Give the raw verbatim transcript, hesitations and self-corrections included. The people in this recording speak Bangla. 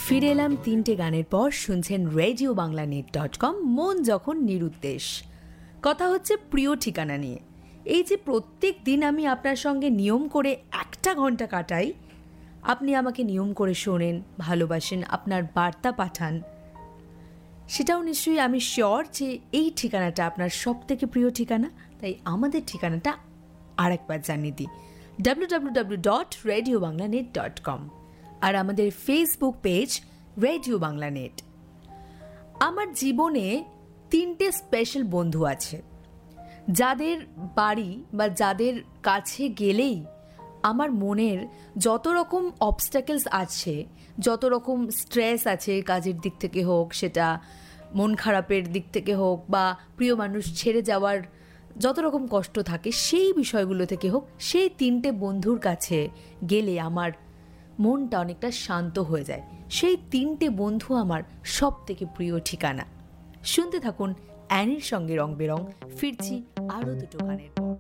ফিরে এলাম তিনটে গানের পর। শুনছেন radio Bangla net dot com. মন যখন নিরুদ্দেশ, কথা হচ্ছে প্রিয় ঠিকানা নিয়ে। এই যে প্রত্যেক দিন আমি আপনার সঙ্গে নিয়ম করে একটা ঘন্টা কাটাই, আপনি আমাকে নিয়ম করে শোনেন, ভালোবাসেন, আপনার বার্তা পাঠান, সেটাও নিশ্চয়ই আমি শিওর যে এই ঠিকানাটা আপনার সব থেকে প্রিয় ঠিকানা। তাই আমাদের ঠিকানাটা আরেকবার জানিয়ে দিই, W W W dot radio Bangla net dot com, আর আমাদের Facebook page radio Bangla net. আমার জীবনে তিনটে স্পেশাল বন্ধু আছে, যাদের বাড়ি বা যাদের কাছে গেলেই আমার মনের যত রকম অবস্ট্যাকলস আছে, যত রকম স্ট্রেস আছে, কাজের দিক থেকে হোক, সেটা মন খারাপের দিক থেকে হোক, বা প্রিয় মানুষ ছেড়ে যাওয়ার যত রকম কষ্ট থাকে, সেই বিষয়গুলো থেকে হোক, সেই তিনটে বন্ধুর কাছে গেলে আমার মনটা অনেকটা শান্ত হয়ে যায়। সেই তিনটে বন্ধু আমার সব থেকে প্রিয় ঠিকানা। শুনতে থাকুন অ্যানির সঙ্গে রং বেরং। ফিরছি আরও দুটো গানের পর।